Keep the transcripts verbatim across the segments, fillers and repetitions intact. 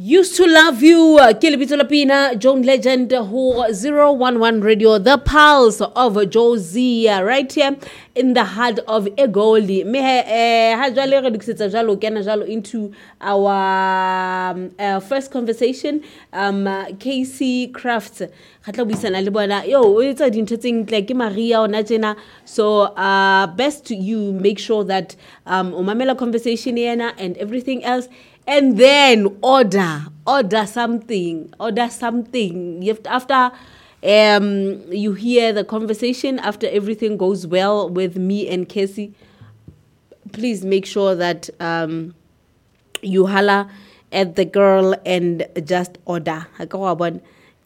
Used to love you, Kilibito Lapina, Joan Legend, who zero one one Radio, the pulse of Josie, right here in the heart of Egoli. Me ha jwale re diksetsa jalo kena jalo into our um, uh, first conversation. Um, Casey Crafts, khatla buisana le bona. Yo, it's a dintho tse ntle ke Maria ona tjena. So, uh, best you make sure that um, umamela conversation yena and everything else. And then order, order something, order something. You have to, after um, you hear the conversation, after everything goes well with me and Casey, please make sure that um, you holler at the girl and just order. Um,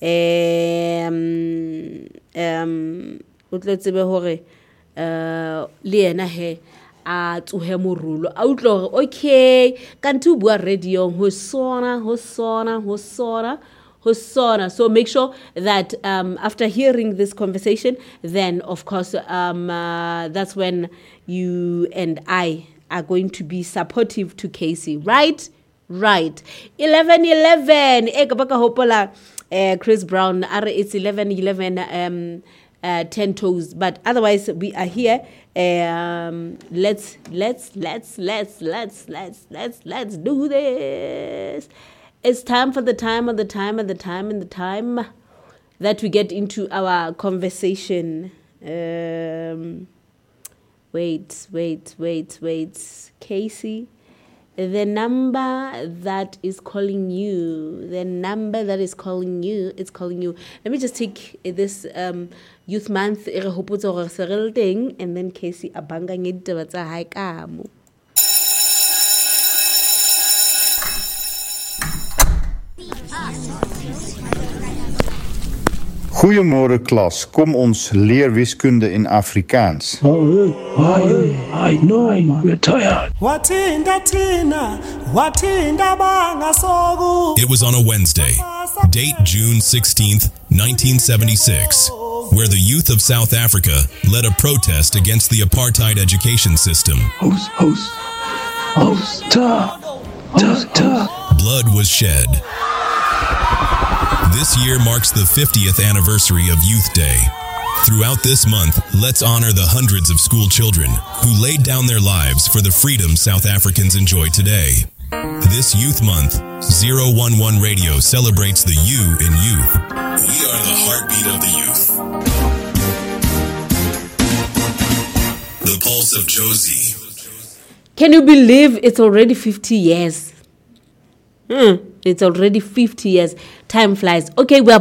um, let's say, uh, Liena he. A to hemurulo outlaw okay kantu bua radio hosona hosona hosona hosona. So make sure that um after hearing this conversation, then of course um uh, that's when you and I are going to be supportive to Casey, right? Right. eleven eleven e ka baka hopola uh, Chris Brown are it's eleven eleven um uh, ten toes, but otherwise we are here. Um, let's let's let's let's let's let's let's let's do this. It's time for the time of the time of the time and the time that we get into our conversation. Um, wait, wait, wait, wait, Casey. The number that is calling you, the number that is calling you, it's calling you. Let me just take this um, youth month, and then Casey abanga ngidaba tsa hae kamo. Goeiemôre klas, kom ons leer wiskunde in Afrikaans. Oh, I, I know, we're tired. It was on a Wednesday, date June sixteenth, nineteen seventy-six, where the youth of South Africa led a protest against the apartheid education system. Host, host, host, ta, ta, ta. Blood was shed. This year marks the fiftieth anniversary of Youth Day. Throughout this month, let's honor the hundreds of school children who laid down their lives for the freedom South Africans enjoy today. This Youth Month, zero one one Radio celebrates the you in youth. We are the heartbeat of the youth. The pulse of Josie. Can you believe it's already fifty years? Hmm. It's already fifty years. Time flies. Okay, we are